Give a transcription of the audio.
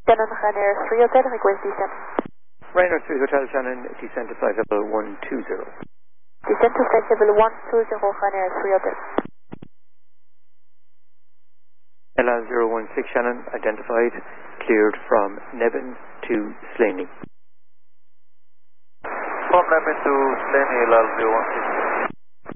Shannon Ryanair 3 Hotel, request descent. Ryanair 3 Hotel Shannon, descend to flight level 120. Descent to flight level 120, Ryanair 3 Hotel. LL016 Shannon, identified, cleared from Nevin to Slaney. From Nevin to Slaney, LL016.